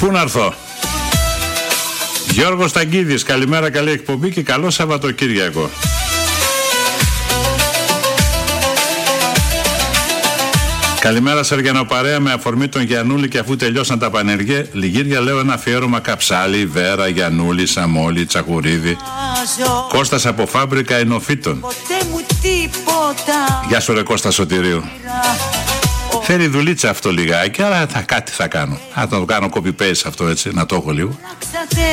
Πού να έρθω? Γιώργος Ταγκίδης, καλημέρα, καλή εκπομπή και καλό Σαββατοκύριακο. Καλημέρα Σεργιανοπαρέα, με αφορμή τον Γιαννούλη και αφού τελειώσαν τα πανεργέ Λιγύρια λέω ένα αφιέρωμα Καψάλη, Βέρα, Γιαννούλη, Σαμόλη, Τσακουρίδη. Κώστας από Φάμπρικα Ενοφύτων. Γεια σου ρε Κώστα Σωτηρίου. Θέλει δουλίτσα αυτό λιγάκι, αλλά κάτι θα κάνω. Θα το κάνω copy-paste αυτό έτσι, να το έχω λίγο.